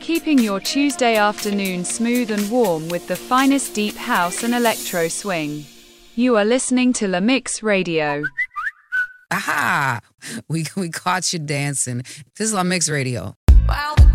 keeping your Tuesday afternoon smooth and warm with the finest deep house and electro swing. You are listening to La Mix Radio. Aha! We caught you dancing. This is La Mix Radio. Wow.